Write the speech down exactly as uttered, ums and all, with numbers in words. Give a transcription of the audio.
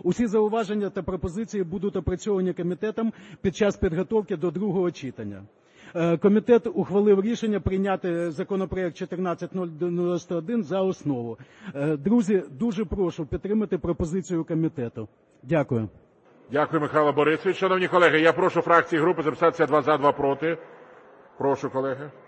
Усі зауваження та пропозиції будуть опрацьовані комітетом під час підготовки до другого читання. Комітет ухвалив рішення прийняти законопроект чотирнадцять нуль дев'яносто один за основу. Друзі, дуже прошу підтримати пропозицію комітету. Дякую. Дякую, Михайло Борисович. Шановні колеги, я прошу фракції і групи записатися: два – за, два – проти. Прошу, колеги.